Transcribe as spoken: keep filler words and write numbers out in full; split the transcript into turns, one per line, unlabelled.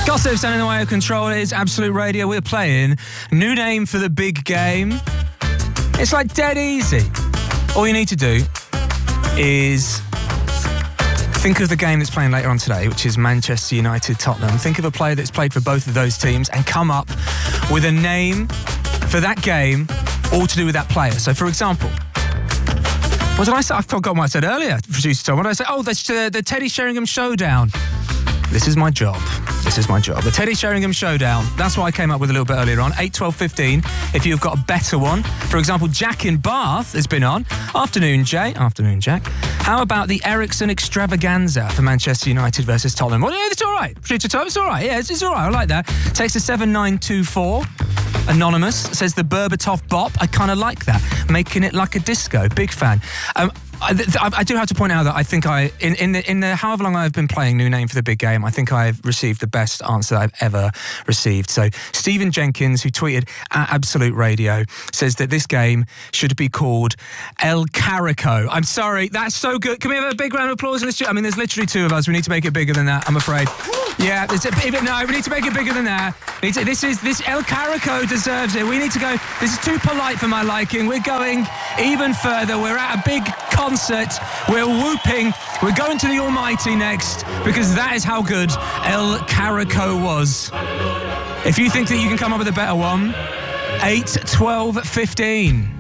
Gossip standing in the way of control. It is Absolute Radio. We're playing new name for the big game. It's like dead easy. All you need to do is think of the game that's playing later on today, which is Manchester United Tottenham. Think of a player that's played for both of those teams and come up with a name for that game, all to do with that player. So, for example, what did I say? I forgot what I said earlier, producer Tom. What did I say? Oh, that's uh, the Teddy Sheringham Showdown. This is my job. This is my job. The Teddy Sheringham Showdown. That's what I came up with a little bit earlier on. eight, twelve, fifteen. If you've got a better one. For example, Jack in Bath has been on. Afternoon, Jay. Afternoon, Jack. How about the Ericsson Extravaganza for Manchester United versus Tottenham? Well, yeah, it's all right. Producer Tom, it's all right. Yeah, it's, it's all right. I like that. Takes a seven nine two four. Anonymous says the Berbatov bop. I kind of like that. Making it like a disco. Big fan. Um, I, I do have to point out that I think I, in, in the in the however long I've been playing New Name for the Big Game, I think I've received the best answer I've ever received. So Stephen Jenkins, who tweeted at Absolute Radio, says that this game should be called El Carico. I'm sorry, that's so good. Can we have a big round of applause in this? I mean, there's literally two of us. We need to make it bigger than that, I'm afraid. Yeah, there's a, even, no, we need to make it bigger than that. To, this is this El Carico deserves it. We need to go. This is too polite for my liking. We're going even further. We're at a big concert. We're whooping. We're going to the Almighty next because that is how good El Carico was. If you think that you can come up with a better one, eight, twelve, fifteen.